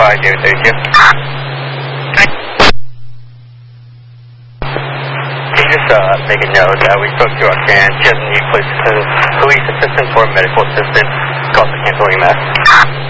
5, David 32. Can you just make a note that we spoke to Roxanne. She doesn't need police assistance or medical assistance. Call for canceling that.